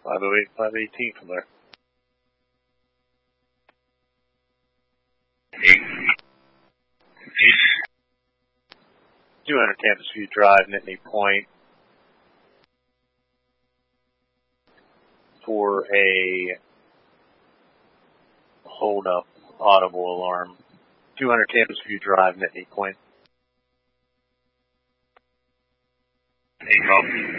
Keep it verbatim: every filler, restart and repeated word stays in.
five oh eight, five eighteen from there. two hundred Campus View Drive, Nittany Point, for a hold-up audible alarm. two hundred Campus View Drive, Nittany Point. Take off.